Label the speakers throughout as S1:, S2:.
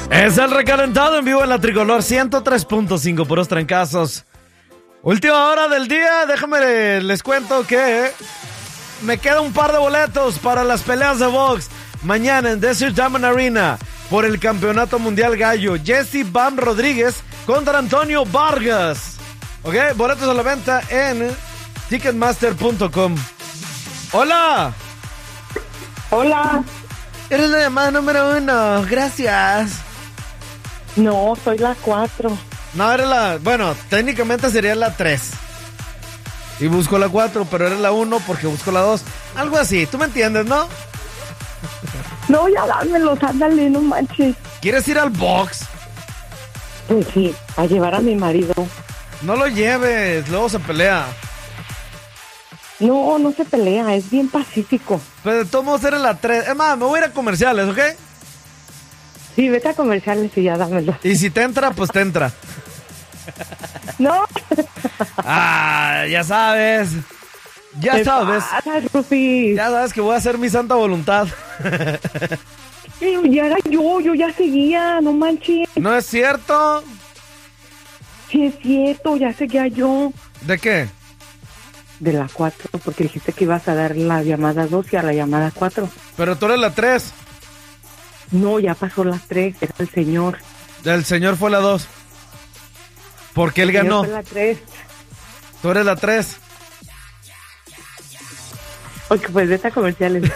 S1: Es el recalentado en vivo en la Tricolor 103.5, puros trancazos. Última hora del día, déjame les cuento que me queda un par de boletos para las peleas de box. Mañana en Desert Diamond Arena por el Campeonato Mundial Gallo. Jesse Bam Rodríguez contra Antonio Vargas. Ok, boletos a la venta en Ticketmaster.com. Hola.
S2: Hola.
S1: Eres la llamada número 1, gracias.
S2: No, soy la 4.
S1: No, eres la... Bueno, técnicamente sería la 3. Y busco la 4, pero eres la 1 porque busco la 2. Algo así, tú me entiendes, ¿no?
S2: No, ya dámelos, ándale, no manches.
S1: ¿Quieres ir al box?
S2: Pues sí, a llevar a mi marido.
S1: No lo lleves, luego se pelea.
S2: No, no se pelea, es bien pacífico.
S1: Pero de todos modos eres la 3. Es más, me voy a ir a comerciales, ¿ok?
S2: Sí, vete a comerciales y ya dámelos.
S1: Y si te entra, pues te entra.
S2: No.
S1: Ya sabes. Ya sabes.
S2: Pasa, Rufi?
S1: Ya sabes que voy a hacer mi santa voluntad.
S2: Ya era yo ya seguía, no manches.
S1: ¿No es cierto?
S2: Sí es cierto, ya seguía yo.
S1: ¿De qué?
S2: De la 4, porque dijiste que ibas a dar la llamada 2 y a la llamada 4.
S1: Pero tú eres la 3.
S2: No, ya pasó las 3, era el señor.
S1: El señor fue la 2. Porque él ganó.
S2: Fue la 3.
S1: Tú eres la 3.
S2: Ok, pues vete a comerciales.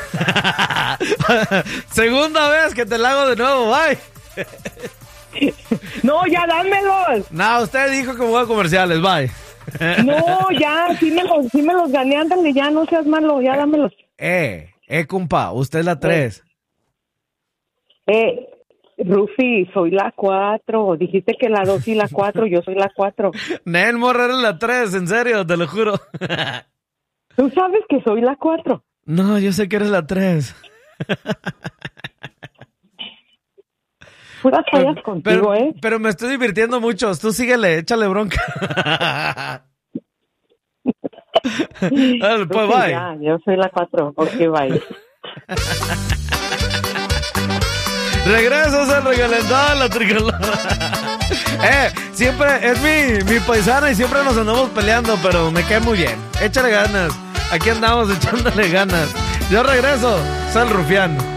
S1: Segunda vez que te la hago de nuevo, bye.
S2: No, ya dámelos.
S1: No, usted dijo que voy a comerciales, bye.
S2: No, ya, sí me los gané, ándale, ya, no seas malo, ya dámelos.
S1: Compa, usted es la 3.
S2: Rufi, soy la 4. Dijiste que la 2 y la 4, yo soy la 4.
S1: Nen, morra, eres la 3, en serio, te lo juro.
S2: Tú sabes que soy la 4.
S1: No, yo sé que eres la 3.
S2: Puras fallas contigo,
S1: Pero me estoy divirtiendo mucho. Tú síguele, échale bronca. Dale, pues, bye.
S2: Ya, yo soy la 4. Ok, bye.
S1: Regresas al recalentado en la Tricolor. Siempre es mi paisana y siempre nos andamos peleando, pero me cae muy bien. Échale ganas. Aquí andamos echándole ganas. Yo regreso. Soy el Rufián.